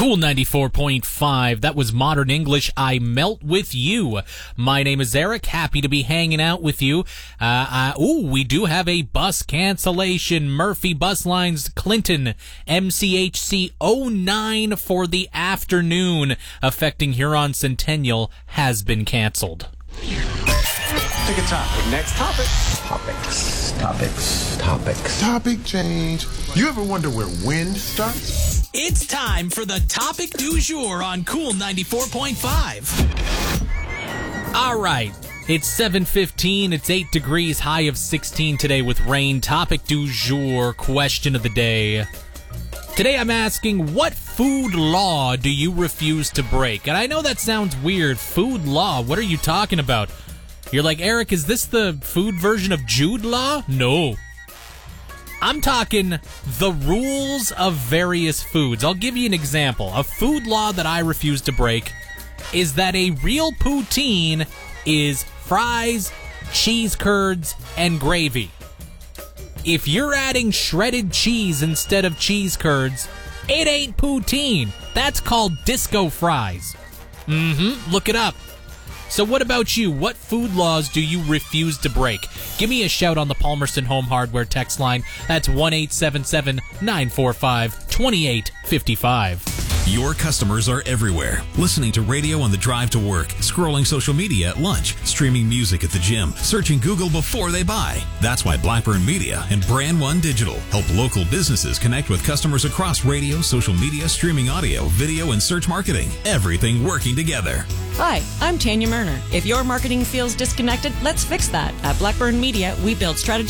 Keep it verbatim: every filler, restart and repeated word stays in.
Cool ninety-four point five. That was Modern English. I melt with you. My name is Eric. Happy to be hanging out with you. Uh, uh, ooh, we do have a bus cancellation. Murphy Bus Lines, Clinton, M C H C oh nine for the afternoon, affecting Huron Centennial, has been canceled. Pick a topic. Next topic. Topics, topics, topics. Topic change. You ever wonder where wind starts? It's time for the topic du jour on Cool ninety-four point five. All right. It's seven fifteen. It's eight degrees, high of sixteen today with rain. Topic du jour, question of the day. Today I'm asking, what food law do you refuse to break? And I know that sounds weird. Food law? What are you talking about? You're like, Eric, is this the food version of Jude Law? No. I'm talking the rules of various foods. I'll give you an example. A food law that I refuse to break is that a real poutine is fries, cheese curds, and gravy. If you're adding shredded cheese instead of cheese curds, it ain't poutine. That's called disco fries. Mm-hmm. Look it up. So what about you? What food laws do you refuse to break? Give me a shout on the Palmerston Home Hardware text line. That's one eight seven seven, nine four five, two eight five five. Your customers are everywhere. Listening to radio on the drive to work, scrolling social media at lunch, streaming music at the gym, searching Google before they buy. That's why Blackburn Media and Brand One Digital help local businesses connect with customers across radio, social media, streaming audio, video, and search marketing. Everything working together. Hi, I'm Tanya Murner. If your marketing feels disconnected, let's fix that. At Blackburn Media, we build strategy